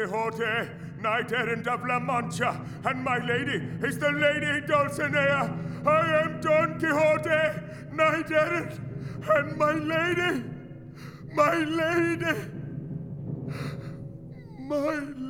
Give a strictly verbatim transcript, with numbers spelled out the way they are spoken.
Quixote, knight errant of La Mancha, and my lady is the Lady Dulcinea. I am Don Quixote, knight errant, and my lady, my lady, my